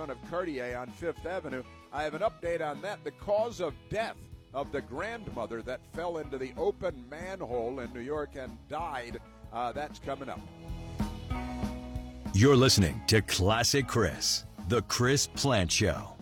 front of Cartier on Fifth Avenue. I have an update on that. The cause of death of the grandmother that fell into the open manhole in New York and died. That's coming up. You're listening to Classic Chris, the Chris Plant Show.